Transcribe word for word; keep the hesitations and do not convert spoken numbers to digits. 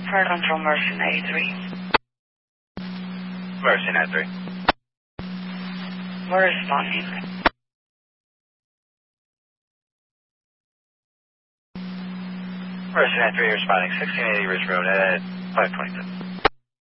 Fire Control, Mercy ninety-three. Mercy ninety-three. We're responding. Mercy ninety-three responding, sixteen eighty Ridge Road at five twenty-two.